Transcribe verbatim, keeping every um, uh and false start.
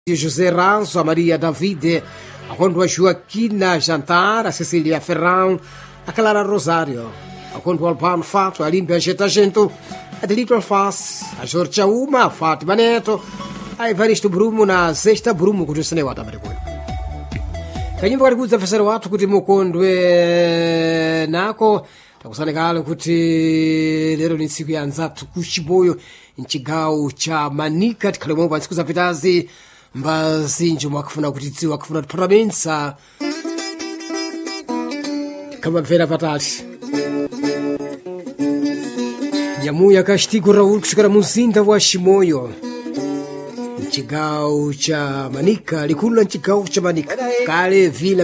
José Ranzo, a Maria Davide, a quando a Joaquina Jantar, a Cecília Ferrão, a Clara Rosário, a quando o Albano Fato, a Límpia Getagento, a Delito Alface, a Jorge Uma, a Fátima Neto, a Evaristo Brumo na Sexta Brumo, kuti usane wata marikuni. Kanyimbo kali kudza fesero watu kuti mukondwe nako takusanekala kuti lero ni tsiku ya nzathu kuchiboyo mchigawo cha Manika tikhale momwe pa ntsiku zapitazi mbazinjo mwakufuna kuti dziwa akufuna tiphatamintsa kamabvera patali nyamuya kachitiko Raul kuchokera muzinda wa Chimoyo mchigawo cha Manika likulu la mchigawo cha Manika kale vila